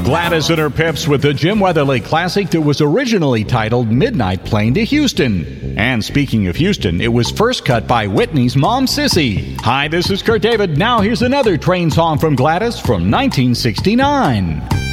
Gladys and her Pips with the Jim Weatherly classic that was originally titled Midnight Plane to Houston. And speaking of Houston, it was first cut by Whitney's mom, Sissy. Hi, this is Kurt David. Now here's another train song from Gladys from 1969.